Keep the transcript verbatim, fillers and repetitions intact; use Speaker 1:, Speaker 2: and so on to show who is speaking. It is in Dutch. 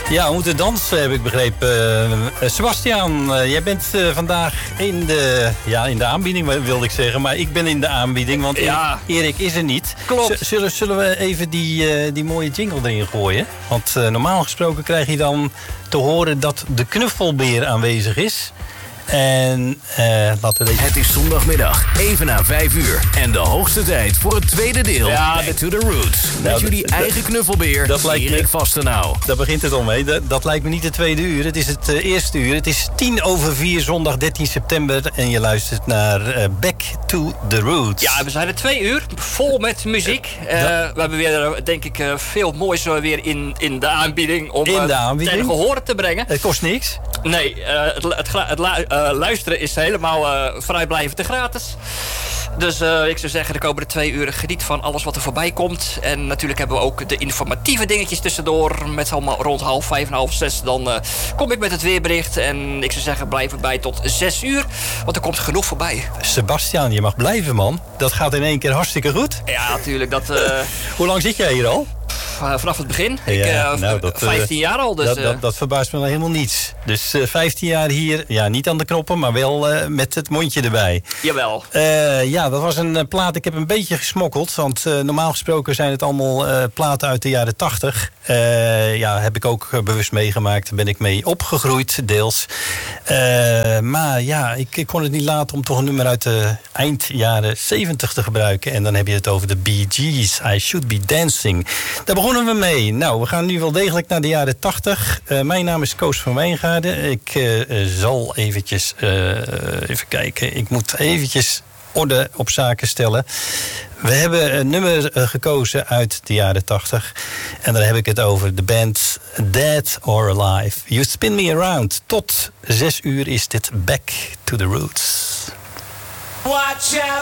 Speaker 1: Ja, we moeten dansen, heb ik begrepen. Uh, Sebastian, uh, jij bent uh, vandaag in de, ja, in de aanbieding, wilde ik zeggen. Maar ik ben in de aanbieding, want
Speaker 2: ja.
Speaker 1: Erik is er niet.
Speaker 2: Klopt.
Speaker 1: Z- zullen, zullen we even die, uh, die mooie jingle erin gooien? Want uh, normaal gesproken krijg je dan te horen dat de knuffelbeer aanwezig is. En uh, laten we deze...
Speaker 3: Het is zondagmiddag, even na vijf uur. En de hoogste tijd voor het tweede deel.
Speaker 2: Ja,
Speaker 3: Back to the Roots. Met
Speaker 1: nou,
Speaker 3: jullie
Speaker 1: d-
Speaker 3: eigen knuffelbeer,
Speaker 1: dat lijkt
Speaker 3: Erik
Speaker 1: me-
Speaker 3: Vastenau.
Speaker 1: Daar begint het om, hè. Dat, dat lijkt me niet het tweede uur. Het is het uh, eerste uur. Het is tien over vier, zondag dertien september. En je luistert naar uh, Back to the Roots.
Speaker 2: Ja, we zijn er twee uur, vol met muziek. Uh,
Speaker 1: Ja.
Speaker 2: We hebben weer, denk ik, uh, veel moois uh, weer in, in de aanbieding om
Speaker 1: In de
Speaker 2: uh,
Speaker 1: aanbieding?
Speaker 2: ten gehore te brengen.
Speaker 1: Het kost niks.
Speaker 2: Nee, uh, het, het, gla- het lu- uh, luisteren is helemaal uh, vrijblijvend en gratis. Dus uh, ik zou zeggen, de komende twee uur geniet van alles wat er voorbij komt. En natuurlijk hebben we ook de informatieve dingetjes tussendoor. Met allemaal rond half vijf en half zes. Dan uh, kom ik met het weerbericht. En ik zou zeggen, blijf erbij tot zes uur. Want er komt genoeg voorbij.
Speaker 1: Sebastian, je mag blijven, man. Dat gaat in één keer hartstikke goed.
Speaker 2: Ja, natuurlijk. Dat... Uh,
Speaker 1: Hoe lang zit jij hier al?
Speaker 2: Uh, vanaf het begin. Ik,
Speaker 1: Ja,
Speaker 2: uh,
Speaker 1: nou, dat, uh,
Speaker 2: vijftien jaar al. Dus,
Speaker 1: dat,
Speaker 2: uh,
Speaker 1: dat, dat verbaast me nou helemaal niets. Dus uh, vijftien jaar hier, ja, niet aan de knoppen, maar wel uh, met het mondje erbij.
Speaker 2: Jawel.
Speaker 1: Uh, ja, dat was een uh, plaat. Ik heb een beetje gesmokkeld. Want uh, normaal gesproken zijn het allemaal uh, platen uit de jaren tachtig. Uh, ja, heb ik ook uh, bewust meegemaakt. Daar ben ik mee opgegroeid, deels. Uh, maar ja, ik, ik kon het niet laten om toch een nummer uit de eind jaren zeventig te gebruiken. En dan heb je het over de Bee Gees. I Should Be Dancing. Daar begonnen we mee. Nou, we gaan nu wel degelijk naar de jaren tachtig. Uh, mijn naam is Koos van Wijngaarden. Ik uh, zal eventjes... Uh, even kijken. Ik moet eventjes orde op zaken stellen. We hebben een nummer uh, gekozen uit de jaren tachtig. En dan heb ik het over de band Dead or Alive. You Spin Me Around. Tot zes uur is dit Back to the Roots.
Speaker 4: Watch out.